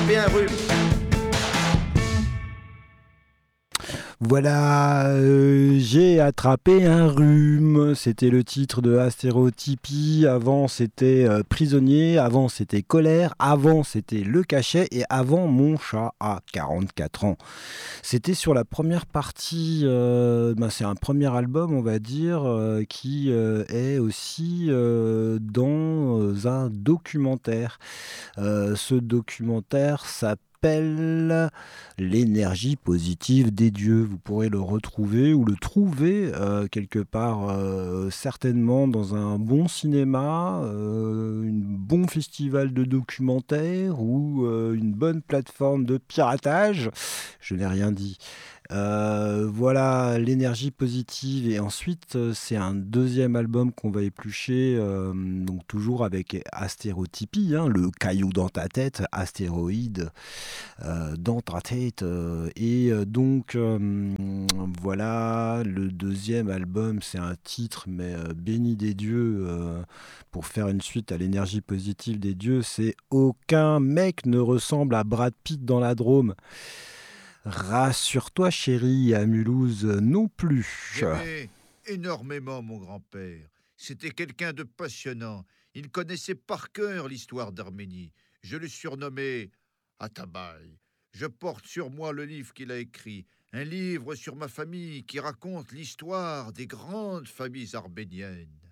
attrapé un rhume. Voilà, j'ai attrapé un rhume. C'était le titre de Astérotypie. Avant, c'était Prisonnier. Avant, c'était Colère. Avant, c'était Le Cachet. Et avant, Mon chat à 44 ans. C'était sur la première partie. C'est un premier album, on va dire, qui est aussi dans un documentaire. Ce documentaire s'appelle L'énergie positive des dieux. Vous pourrez le retrouver ou le trouver quelque part, certainement dans un bon cinéma, un bon festival de documentaires ou une bonne plateforme de piratage. Je n'ai rien dit. Voilà, l'énergie positive. Et ensuite, c'est un deuxième album qu'on va éplucher, donc toujours avec Astérotypie, hein, le caillou dans ta tête, astéroïde dans ta tête. Voilà, le deuxième album, c'est un titre, mais béni des dieux, pour faire une suite à l'énergie positive des dieux, c'est Aucun mec ne ressemble à Brad Pitt dans la Drôme. Rassure-toi, chérie, à Mulhouse non plus. J'aimais énormément mon grand-père. C'était quelqu'un de passionnant. Il connaissait par cœur l'histoire d'Arménie. Je le surnommais Atabaï. Je porte sur moi le livre qu'il a écrit, un livre sur ma famille qui raconte l'histoire des grandes familles arméniennes.